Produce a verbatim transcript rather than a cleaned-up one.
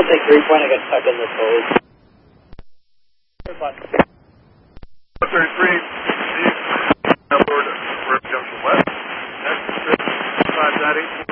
take three point, I got stuck in this hole. thirty-three, east, board, Junction West. Next, five dot eight.